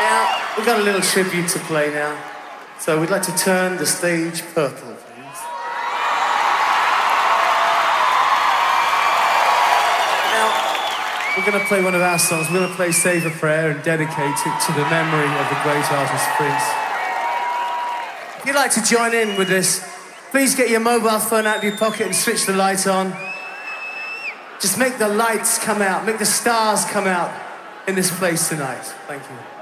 Now, we've got a little tribute to play now. So we'd like to turn the stage purple, please. Now, we're going to play one of our songs. We're going to play Save a Prayer and dedicate it to the memory of the great artist Prince. If you'd like to join in with this, please get your mobile phone out of your pocket and switch the light on. Just make the lights come out, make the stars come out in this place tonight. Thank you.